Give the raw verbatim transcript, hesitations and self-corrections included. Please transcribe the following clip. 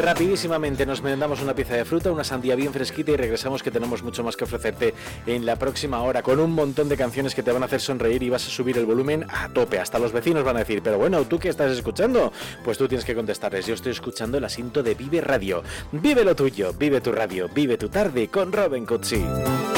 rapidísimamente nos merendamos una pieza de fruta, una sandía bien fresquita y regresamos, que tenemos mucho más que ofrecerte en la próxima hora, con un montón de canciones que te van a hacer sonreír y vas a subir el volumen a tope. Hasta los vecinos van a decir, pero bueno, ¿tú qué estás escuchando? Pues tú tienes que contestarles, yo estoy escuchando el asiento de Vive Radio. Vive lo tuyo, vive tu radio, vive tu tarde con Robin Cutsi.